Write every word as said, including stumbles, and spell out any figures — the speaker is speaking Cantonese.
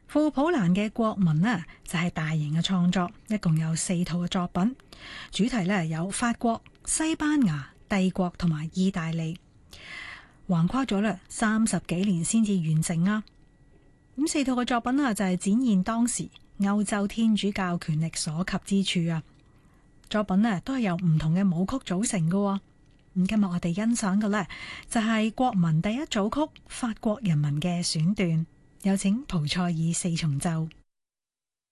庫普蘭嘅國民呢，就係大型嘅創作，一共有四套嘅作品，主題呢有法國、西班牙、帝國同埋意大利，橫跨咗咧三十幾年先至完成啊！咁四套嘅作品呢，就係展現當時歐洲天主教權力所及之處啊！作品呢都係由唔同嘅舞曲組成嘅。咁今日我哋欣賞嘅呢，就係國民第一組曲法國人民嘅選段，有請蒲賽爾四重奏。